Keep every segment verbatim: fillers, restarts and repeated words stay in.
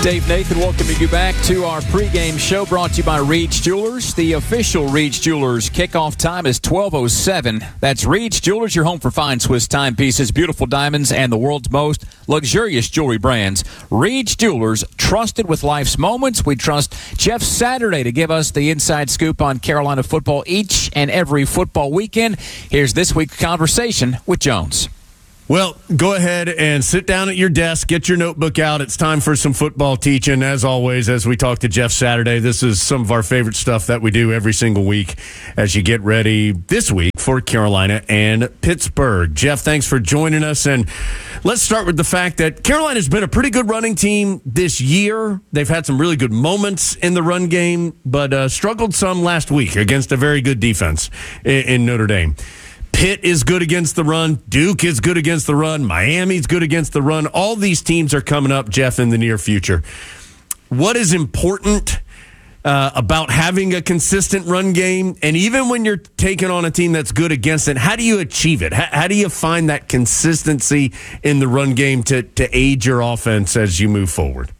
Dave Nathan welcoming you back to our pregame show brought to you by Reed's Jewelers. The official Reed's Jewelers kickoff time is twelve oh seven. That's Reed's Jewelers, your home for fine Swiss timepieces, beautiful diamonds, and the world's most luxurious jewelry brands. Reed's Jewelers, trusted with life's moments. We trust Jeff Saturday to give us the inside scoop on Carolina football each and every football weekend. Here's this week's conversation with Jones. Well, go ahead and sit down at your desk, get your notebook out. It's time for some football teaching. As always, as we talk to Jeff Saturday, this is some of our favorite stuff that we do every single week as you get ready this week for Carolina and Pittsburgh. Jeff, thanks for joining us. And let's start with the fact that Carolina's been a pretty good running team this year. They've had some really good moments in the run game, but uh, struggled some last week against a very good defense in, in Notre Dame. Pitt is good against the run. Duke is good against the run. Miami's good against the run. All these teams are coming up, Jeff, in the near future. What is important uh, about having a consistent run game? And even when you're taking on a team that's good against it, how do you achieve it? How, how do you find that consistency in the run game to, to aid your offense as you move forward?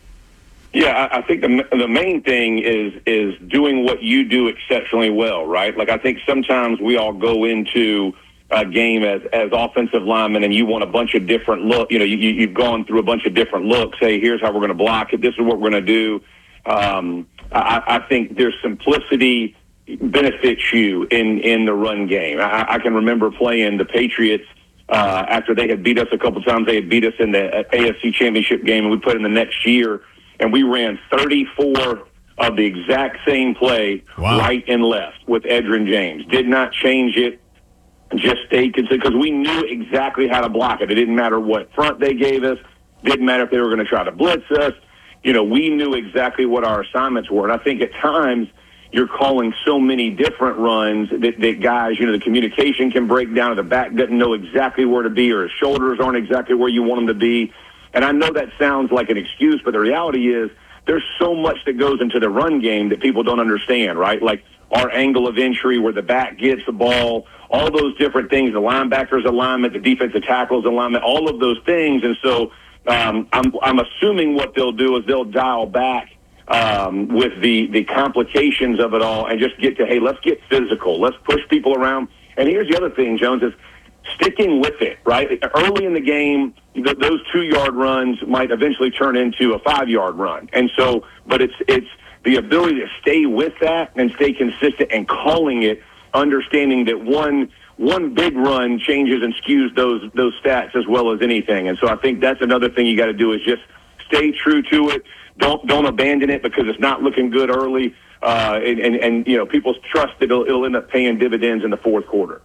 Yeah, I think the the main thing is is doing what you do exceptionally well, right? Like I think sometimes we all go into a game as as offensive linemen, and you want a bunch of different look. You know, you, you've gone through a bunch of different looks. Hey, here's how we're going to block it. This is what we're going to do. Um, I, I think there's simplicity benefits you in in the run game. I, I can remember playing the Patriots. Uh, after they had beat us a couple times, they had beat us in the A F C Championship game, and we put in the next year. And we ran thirty-four of the exact same play, wow, right and left with Edgerrin James. Did not change it, just stayed consistent because we knew exactly how to block it. It didn't matter what front they gave us. Didn't matter if they were going to try to blitz us. You know, we knew exactly what our assignments were. And I think at times you're calling so many different runs that, that guys, you know, the communication can break down, or the back doesn't know exactly where to be, or his shoulders aren't exactly where you want them to be. And I know that sounds like an excuse, but the reality is there's so much that goes into the run game that people don't understand, right? Like our angle of entry, where the back gets the ball, all those different things, the linebacker's alignment, the defensive tackle's alignment, all of those things. And so um, I'm, I'm assuming what they'll do is they'll dial back um, with the, the complications of it all and just get to, hey, let's get physical. Let's push people around. And here's the other thing, Jones, is sticking with it, right? Early in the game, th- those two-yard runs might eventually turn into a five-yard run. And so, but it's it's the ability to stay with that and stay consistent and calling it, understanding that one one big run changes and skews those those stats as well as anything. And so I think that's another thing you got to do is just stay true to it. Don't don't abandon it because it's not looking good early. Uh, and, and, and, you know, people's trust that it'll, it'll end up paying dividends in the fourth quarter.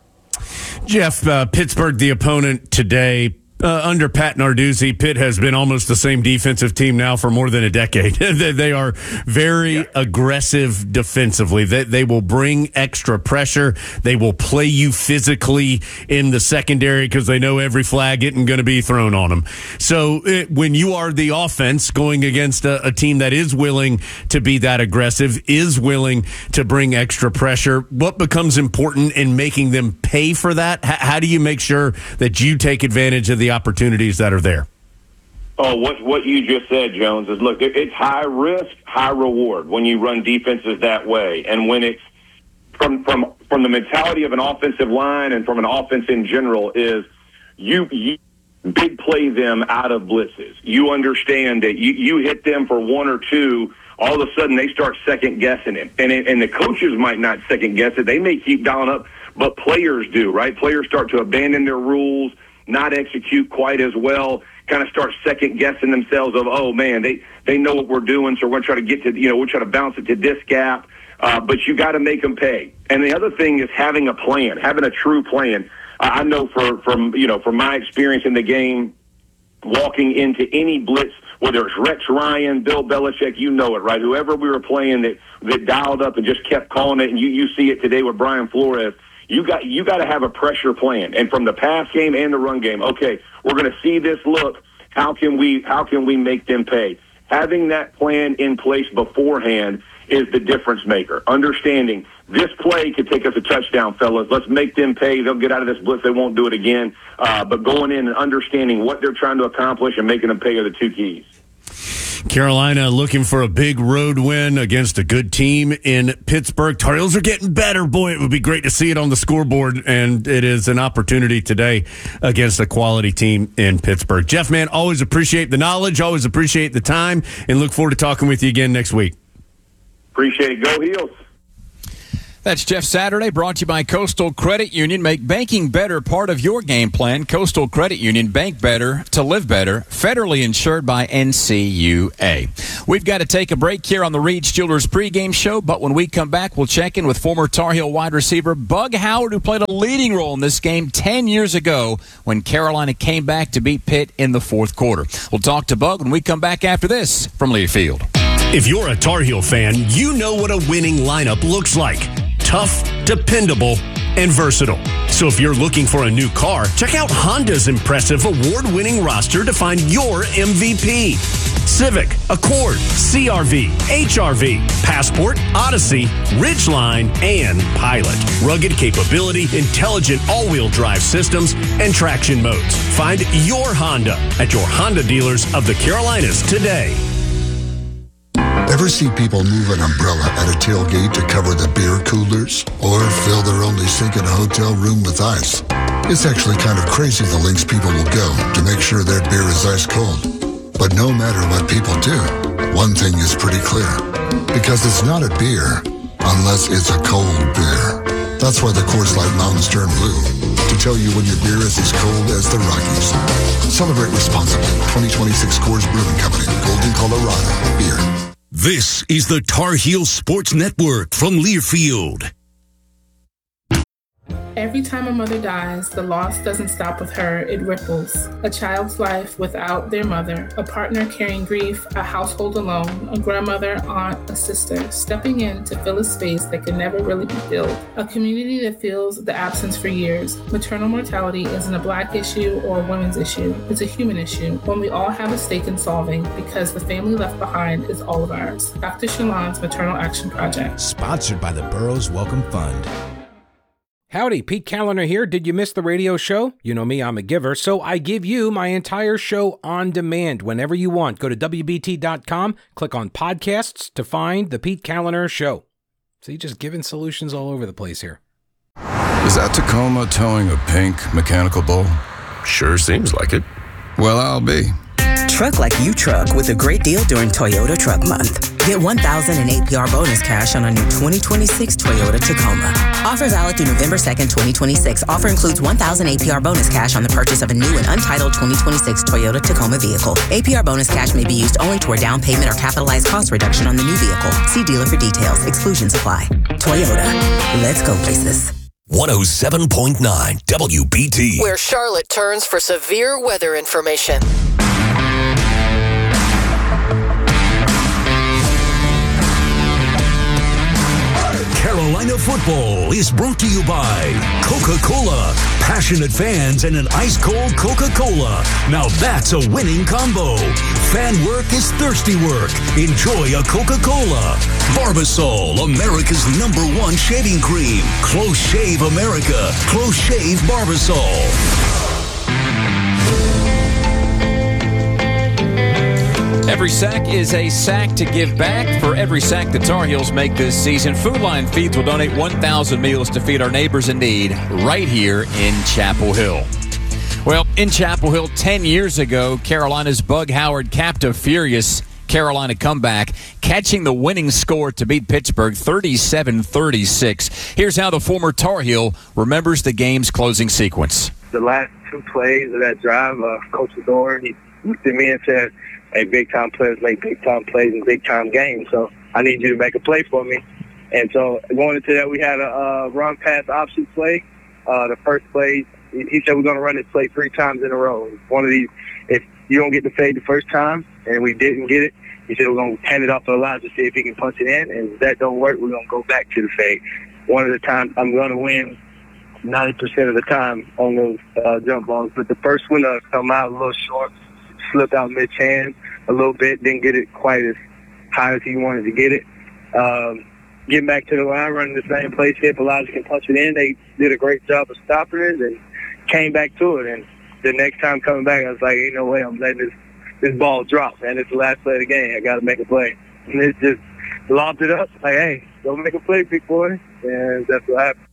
Jeff, uh, Pittsburgh, the opponent today, uh, under Pat Narduzzi. Pitt has been almost the same defensive team now for more than a decade. They are very yeah. aggressive defensively. They, they will bring extra pressure. They will play you physically in the secondary because they know every flag isn't going to be thrown on them. So it, when you are the offense going against a, a team that is willing to be that aggressive, is willing to bring extra pressure, what becomes important in making them pay for that? H- how do you make sure that you take advantage of the opportunities that are there? Oh, what what you just said, Jones, is look, it's high risk, high reward when you run defenses that way. And when it's from from from the mentality of an offensive line and from an offense in general is you, you big play them out of blitzes. You understand that you, you hit them for one or two, all of a sudden they start second guessing it. And it, and the coaches might not second guess it. They may keep dialing up, but players do, right? Players start to abandon their rules, not execute quite as well, kind of start second guessing themselves of, oh man, they, they know what we're doing. So we're going to try to get to, you know, we're trying to bounce it to this gap. Uh, but you got to make them pay. And the other thing is having a plan, having a true plan. I know for, from, you know, from my experience in the game, walking into any blitz, whether it's Rex Ryan, Bill Belichick, you know it, right? Whoever we were playing that, that dialed up and just kept calling it, and you, you see it today with Brian Flores. You got you got to have a pressure plan, and from the pass game and the run game. Okay, we're going to see this look. How can we how can we make them pay? Having that plan in place beforehand is the difference maker. Understanding this play could take us a touchdown, fellas. Let's make them pay. They'll get out of this blitz. They won't do it again. Uh, but going in and understanding what they're trying to accomplish and making them pay are the two keys. Carolina looking for a big road win against a good team in Pittsburgh. Tar Heels are getting better. Boy, it would be great to see it on the scoreboard, and it is an opportunity today against a quality team in Pittsburgh. Jeff, man, always appreciate the knowledge, always appreciate the time, and look forward to talking with you again next week. Appreciate it. Go Heels. That's Jeff Saturday, brought to you by Coastal Credit Union. Make banking better part of your game plan. Coastal Credit Union, bank better to live better. Federally insured by N C U A. We've got to take a break here on the Reach Jewelers pregame show, but when we come back, we'll check in with former Tar Heel wide receiver Bug Howard, who played a leading role in this game ten years ago when Carolina came back to beat Pitt in the fourth quarter. We'll talk to Bug when we come back after this from Learfield. If you're a Tar Heel fan, you know what a winning lineup looks like. Tough, dependable, and versatile. So if you're looking for a new car, check out Honda's impressive award-winning roster to find your M V P. Civic, Accord, C R V, H R V, Passport, Odyssey, Ridgeline, and Pilot. Rugged capability, intelligent all-wheel drive systems, and traction modes. Find your Honda at your Honda dealers of the Carolinas today. Ever see people move an umbrella at a tailgate to cover the beer coolers? Or fill their only sink in a hotel room with ice? It's actually kind of crazy the lengths people will go to make sure their beer is ice cold. But no matter what people do, one thing is pretty clear. Because it's not a beer unless it's a cold beer. That's why the Coors Light Mountains turn blue. To tell you when your beer is as cold as the Rockies. Celebrate responsibly. twenty twenty-six Coors Brewing Company. Golden, Colorado. Beer. This is the Tar Heel Sports Network from Learfield. Every time a mother dies, the loss doesn't stop with her, it ripples. A child's life without their mother, a partner carrying grief, a household alone, a grandmother, aunt, a sister, stepping in to fill a space that can never really be filled. A community that feels the absence for years. Maternal mortality isn't a Black issue or a women's issue, it's a human issue, one we all have a stake in solving because the family left behind is all of ours. Doctor Shalon's Maternal Action Project. Sponsored by the Burroughs Welcome Fund. Howdy, Pete Callender here. Did you miss the radio show? You know me, I'm a giver, so I give you my entire show on demand whenever you want. Go to W B T dot com, click on podcasts to find the Pete Callender Show. So you're just giving solutions all over the place here. Is that Tacoma towing a pink mechanical bull? Sure seems like it. Well, I'll be. Truck like you truck with a great deal during Toyota Truck Month. Get one thousand in A P R bonus cash on a new twenty twenty-six Toyota Tacoma. Offer valid through November second, twenty twenty-six. Offer includes one thousand A P R bonus cash on the purchase of a new and untitled twenty twenty-six Toyota Tacoma vehicle. A P R bonus cash may be used only toward down payment or capitalized cost reduction on the new vehicle. See dealer for details. Exclusions apply. Toyota. Let's go places. one oh seven point nine W B T. Where Charlotte turns for severe weather information. Carolina football is brought to you by Coca-Cola. Passionate fans and an ice-cold Coca-Cola. Now that's a winning combo. Fan work is thirsty work. Enjoy a Coca-Cola. Barbasol, America's number one shaving cream. Close Shave America. Close Shave Barbasol. Every sack is a sack to give back. For every sack the Tar Heels make this season, Food Lion Feeds will donate one thousand meals to feed our neighbors in need right here in Chapel Hill. Well, in Chapel Hill ten years ago, Carolina's Bug Howard capped a furious Carolina comeback, catching the winning score to beat Pittsburgh thirty-seven thirty-six. Here's how the former Tar Heel remembers the game's closing sequence. The last two plays of that drive, uh, Coach Adore, he looked at me and said, hey, big-time players make big-time plays in big-time games, so I need you to make a play for me. And so going into that, we had a uh, run-pass option play. Uh, the first play, he said we're going to run this play three times in a row. One of these, if you don't get the fade the first time, and we didn't get it, he said we're going to hand it off to Elijah to see if he can punch it in, and if that don't work, we're going to go back to the fade. One of the times I'm going to win ninety percent of the time on those uh, jump balls, but the first one uh, come out a little short, slipped out mid-chance a little bit, didn't get it quite as high as he wanted to get it. Um, getting back to the line, running the same play, see if Elijah can punch it in. They did a great job of stopping it and came back to it. And the next time coming back, I was like, ain't no way I'm letting this this ball dropped, and it's the last play of the game. I got to make a play. And it just lobbed it up, like, hey, go make a play, big boy. And that's what happened.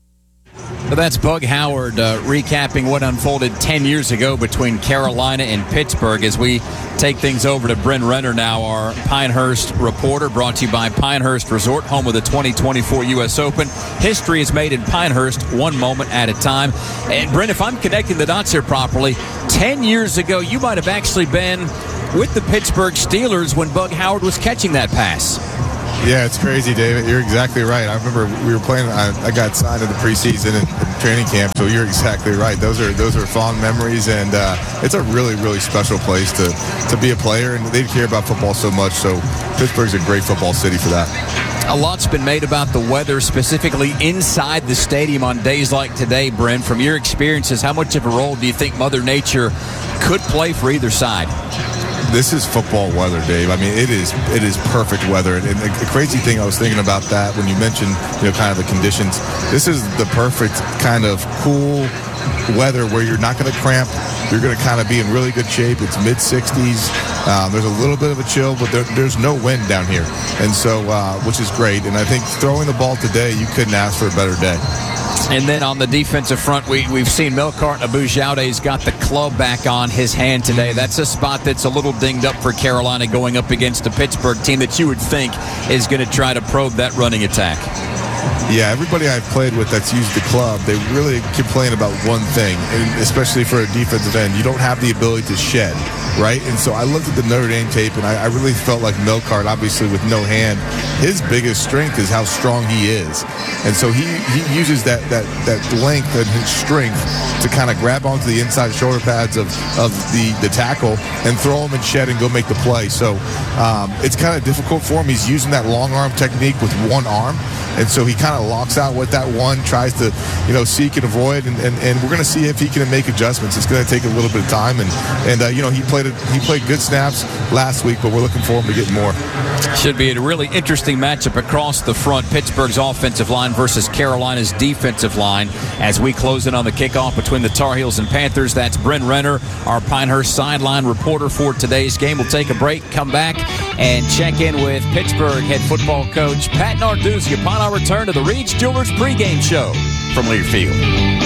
So that's Bug Howard uh, recapping what unfolded ten years ago between Carolina and Pittsburgh as we take things over to Bryn Renner now, our Pinehurst reporter, brought to you by Pinehurst Resort, home of the twenty twenty-four U S Open. History is made in Pinehurst, one moment at a time. And Bryn, if I'm connecting the dots here properly, ten years ago you might have actually been with the Pittsburgh Steelers when Bug Howard was catching that pass. Yeah, it's crazy, David. You're exactly right. I remember we were playing. I, I got signed in the preseason and, and training camp, so you're exactly right. Those are those are fond memories, and uh, it's a really, really special place to to be a player. And they care about football so much. So Pittsburgh's a great football city for that. A lot's been made about the weather, specifically inside the stadium on days like today, Brent. From your experiences, how much of a role do you think Mother Nature could play for either side? This is football weather, Dave. I mean, it is it is perfect weather. And the, the crazy thing, I was thinking about that when you mentioned, you know, kind of the conditions. This is the perfect kind of cool weather where you're not going to cramp. You're going to kind of be in really good shape. It's mid sixties. Um, there's a little bit of a chill, but there, there's no wind down here, and so uh, which is great. And I think throwing the ball today, you couldn't ask for a better day. And then on the defensive front, we, we've seen Melkart Abujaude's got the club back on his hand today. That's a spot that's a little dinged up for Carolina going up against a Pittsburgh team that you would think is going to try to probe that running attack. Yeah, everybody I've played with that's used the club, they really complain about one thing, and especially for a defensive end. You don't have the ability to shed, right? And so I looked at the Notre Dame tape, and I, I really felt like Melkart, obviously with no hand, his biggest strength is how strong he is. And so he, he uses that, that, that length and his strength to kind of grab onto the inside shoulder pads of, of the, the tackle and throw him and shed and go make the play. So um, it's kind of difficult for him. He's using that long arm technique with one arm. And so he kind of locks out with that one, tries to, you know, seek and avoid, and, and, and we're going to see if he can make adjustments. It's going to take a little bit of time, and and uh, you know he played a, he played good snaps last week, but we're looking for him to get more. Should be a really interesting matchup across the front. Pittsburgh's offensive line versus Carolina's defensive line as we close in on the kickoff between the Tar Heels and Panthers. That's Bryn Renner, our Pinehurst sideline reporter for today's game. We'll take a break, come back, and check in with Pittsburgh head football coach Pat Narduzzi upon our return to the Reed's Jewelers pregame show from Learfield.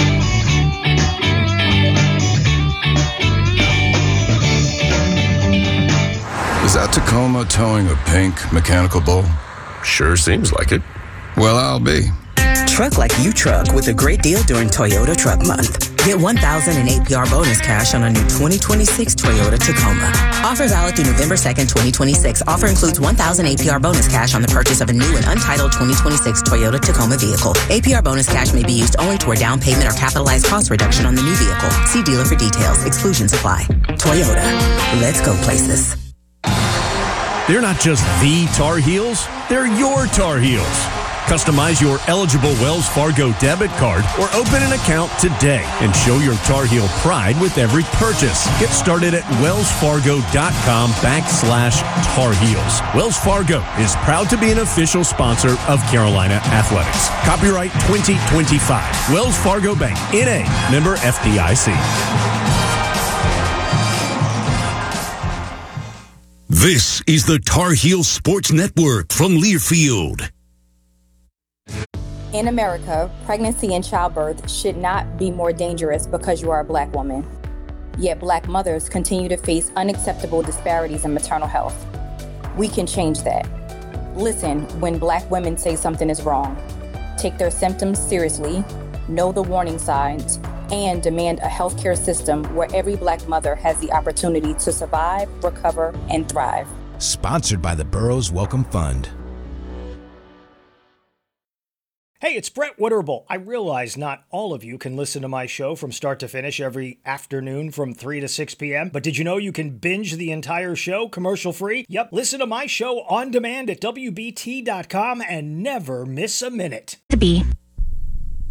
Is that Tacoma towing a pink mechanical bull? Sure seems like it. Well, I'll be. Truck like you truck with a great deal during Toyota Truck Month. Get one thousand in A P R bonus cash on a new twenty twenty-six Toyota Tacoma. Offer valid through November second, twenty twenty-six. Offer includes one thousand A P R bonus cash on the purchase of a new and untitled twenty twenty-six Toyota Tacoma vehicle. A P R bonus cash may be used only toward down payment or capitalized cost reduction on the new vehicle. See dealer for details. Exclusions apply. Toyota. Let's go places. They're not just the Tar Heels, they're your Tar Heels. Customize your eligible Wells Fargo debit card or open an account today and show your Tar Heel pride with every purchase. Get started at wellsfargo.com backslash Tar Heels. Wells Fargo is proud to be an official sponsor of Carolina Athletics. Copyright twenty twenty-five. Wells Fargo Bank, N A, member F D I C. This is the Tar Heel Sports Network from Learfield. In America, pregnancy and childbirth should not be more dangerous because you are a Black woman. Yet Black mothers continue to face unacceptable disparities in maternal health. We can change that. Listen when Black women say something is wrong. Take their symptoms seriously, know the warning signs, and demand a healthcare system where every Black mother has the opportunity to survive, recover, and thrive. Sponsored by the Burroughs Welcome Fund. Hey, it's Brett Witterable. I realize not all of you can listen to my show from start to finish every afternoon from three to six p.m., but did you know you can binge the entire show commercial-free? Yep, listen to my show on demand at W B T dot com and never miss a minute. To be